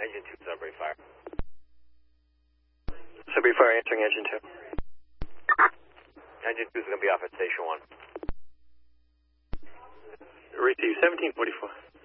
Engine 2, Sudbury Fire. Sudbury Fire answering engine 2. Engine 2 is going to be off at station 1. Receive 1744.